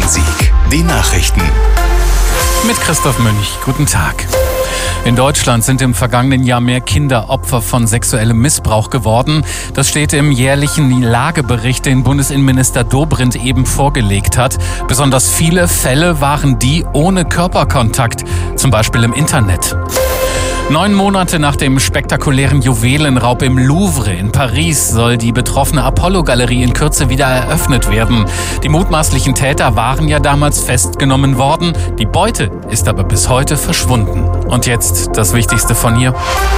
Bonn-Rhein-Sieg. Die Nachrichten. Mit Christoph Münch. Guten Tag. In Deutschland sind im vergangenen Jahr mehr Kinder Opfer von sexuellem Missbrauch geworden. Das steht im jährlichen Lagebericht, den Bundesinnenminister Dobrindt eben vorgelegt hat. Besonders viele Fälle waren die ohne Körperkontakt, zum Beispiel im Internet. 9 Monate nach dem spektakulären Juwelenraub im Louvre in Paris soll die betroffene Apollo-Galerie in Kürze wieder eröffnet werden. Die mutmaßlichen Täter waren ja damals festgenommen worden. Die Beute ist aber bis heute verschwunden. Und jetzt das Wichtigste von hier.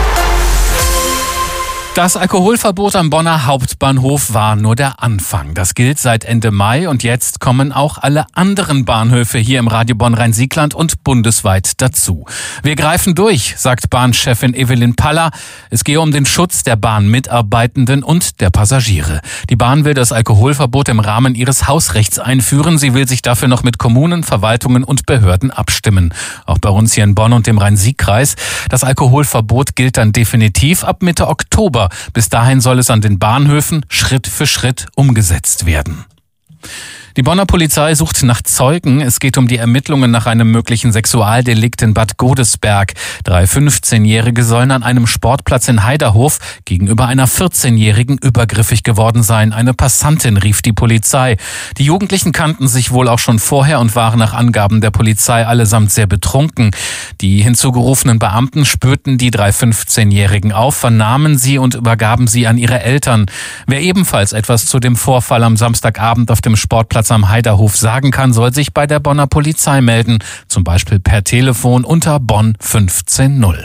Das Alkoholverbot am Bonner Hauptbahnhof war nur der Anfang. Das gilt seit Ende Mai und jetzt kommen auch alle anderen Bahnhöfe hier im Radio Bonn-Rhein-Sieg-Land und bundesweit dazu. Wir greifen durch, sagt Bahnchefin Evelyn Paller. Es gehe um den Schutz der Bahnmitarbeitenden und der Passagiere. Die Bahn will das Alkoholverbot im Rahmen ihres Hausrechts einführen. Sie will sich dafür noch mit Kommunen, Verwaltungen und Behörden abstimmen. Auch bei uns hier in Bonn und dem Rhein-Sieg-Kreis. Das Alkoholverbot gilt dann definitiv ab Mitte Oktober. Bis dahin soll es an den Bahnhöfen Schritt für Schritt umgesetzt werden. Die Bonner Polizei sucht nach Zeugen. Es geht um die Ermittlungen nach einem möglichen Sexualdelikt in Bad Godesberg. 3 15-Jährige sollen an einem Sportplatz in Heiderhof gegenüber einer 14-Jährigen übergriffig geworden sein. Eine Passantin rief die Polizei. Die Jugendlichen kannten sich wohl auch schon vorher und waren nach Angaben der Polizei allesamt sehr betrunken. Die hinzugerufenen Beamten spürten die 3 15-Jährigen auf, vernahmen sie und übergaben sie an ihre Eltern. Wer ebenfalls etwas zu dem Vorfall am Samstagabend auf dem Sportplatz am Heiderhof sagen kann, soll sich bei der Bonner Polizei melden, zum Beispiel per Telefon unter Bonn 150.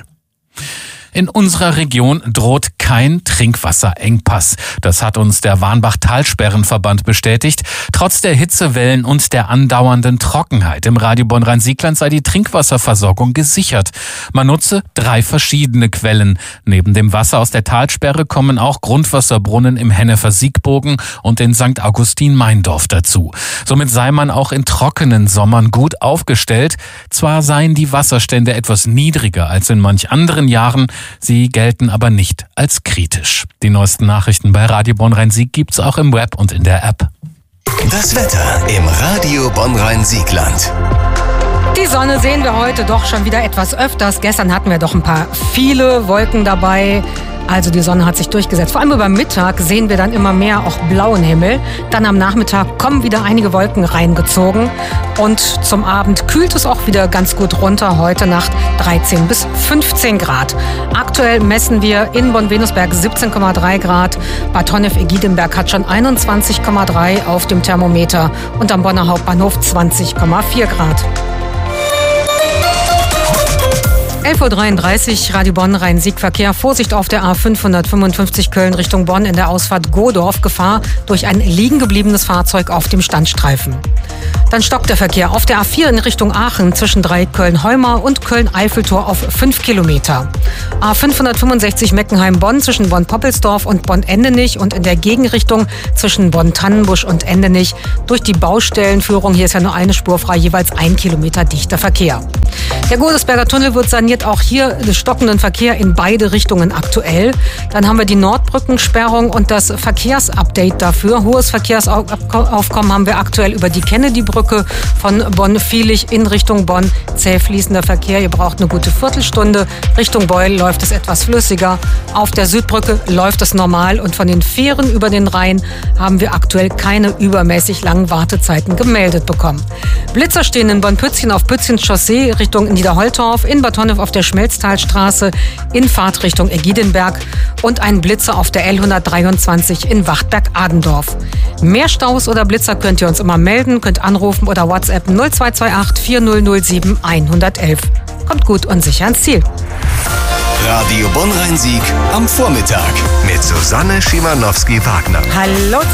In unserer Region droht kein Trinkwasserengpass. Das hat uns der Warnbach-Talsperrenverband bestätigt. Trotz der Hitzewellen und der andauernden Trockenheit im Radio Bonn-Rhein-Sieg-Land sei die Trinkwasserversorgung gesichert. Man nutze 3 verschiedene Quellen. Neben dem Wasser aus der Talsperre kommen auch Grundwasserbrunnen im Hennefer-Siegbogen und in St. Augustin-Meindorf dazu. Somit sei man auch in trockenen Sommern gut aufgestellt. Zwar seien die Wasserstände etwas niedriger als in manch anderen Jahren, sie gelten aber nicht als kritisch. Die neuesten Nachrichten bei Radio Bonn-Rhein-Sieg gibt's auch im Web und in der App. Das Wetter im Radio Bonn-Rhein-Sieg-Land. Die Sonne sehen wir heute doch schon wieder etwas öfters. Gestern hatten wir doch viele Wolken dabei. Also die Sonne hat sich durchgesetzt. Vor allem über Mittag sehen wir dann immer mehr auch blauen Himmel. Dann am Nachmittag kommen wieder einige Wolken reingezogen. Und zum Abend kühlt es auch wieder ganz gut runter. Heute Nacht 13 bis 15 Grad. Aktuell messen wir in Bonn-Venusberg 17,3 Grad. Bad Honnef-Egidinberg hat schon 21,3 auf dem Thermometer. Und am Bonner Hauptbahnhof 20,4 Grad. 11.33 Uhr, Radio Bonn-Rhein-Sieg-Verkehr. Vorsicht auf der A555 Köln Richtung Bonn in der Ausfahrt Godorf. Gefahr durch ein liegen gebliebenes Fahrzeug auf dem Standstreifen. Dann stockt der Verkehr auf der A4 in Richtung Aachen zwischen Köln-Heumar und Köln-Eiffeltor auf 5 Kilometer. A565 Meckenheim-Bonn zwischen Bonn-Poppelsdorf und Bonn-Endenich und in der Gegenrichtung zwischen Bonn-Tannenbusch und Endenich durch die Baustellenführung. Hier ist ja nur eine Spur frei, jeweils 1 Kilometer dichter Verkehr. Der Godesberger Tunnel wird saniert, auch hier stockenden Verkehr in beide Richtungen aktuell. Dann haben wir die Nordbrückensperrung und das Verkehrsupdate dafür. Hohes Verkehrsaufkommen haben wir aktuell über die Kennedy-Brücke von Bonn-Viehlich in Richtung Bonn. Zäh fließender Verkehr, ihr braucht eine gute Viertelstunde. Richtung Beul läuft es etwas flüssiger. Auf der Südbrücke läuft es normal und von den Fähren über den Rhein haben wir aktuell keine übermäßig langen Wartezeiten gemeldet bekommen. Blitzer stehen in Bonn-Pützchen auf Pützchens Chaussee Richtung Niederholtorf, in Bad Honnef auf der Schmelztalstraße in Fahrtrichtung Egidinberg und ein Blitzer auf der L123 in Wachtberg-Adendorf. Mehr Staus oder Blitzer könnt ihr uns immer melden, könnt anrufen oder WhatsApp 0228 4007 111. Kommt gut und sicher ans Ziel. Radio Bonn-Rhein-Sieg am Vormittag mit Susanne Schimanowski-Wagner. Hallo